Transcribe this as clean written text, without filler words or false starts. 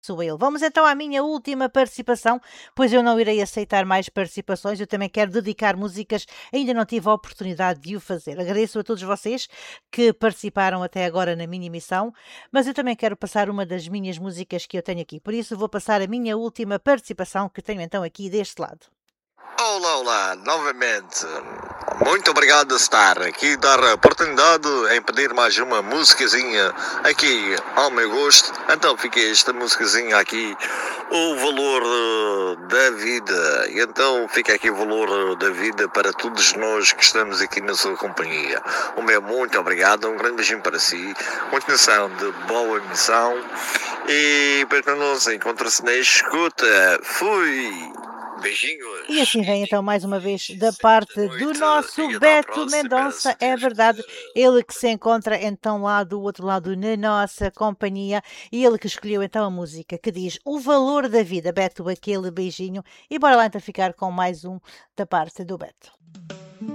Sou ele. Vamos então à minha última participação, pois eu não irei aceitar mais participações. Eu também quero dedicar músicas, ainda não tive a oportunidade de o fazer. Agradeço a todos vocês que participaram até agora na minha emissão, mas eu também quero passar uma das minhas músicas que eu tenho aqui. Por isso, vou passar a minha última participação, que tenho então aqui deste lado. Olá, olá, novamente. Muito obrigado por estar aqui, dar a oportunidade em pedir mais uma musicazinha aqui ao meu gosto. Então fiquei esta musicazinha aqui, o valor da vida. E então fica aqui o valor da vida para todos nós que estamos aqui na sua companhia. O meu muito obrigado, um grande beijinho para si, continuação de boa emissão e para que não se encontre-se na escuta. Fui! Beijinhos. E assim vem então mais uma vez da parte do nosso Beto Mendonça, é verdade, ele que se encontra então lá do outro lado na nossa companhia e ele que escolheu então a música que diz o valor da vida. Beto, aquele beijinho, e bora lá então ficar com mais um da parte do Beto.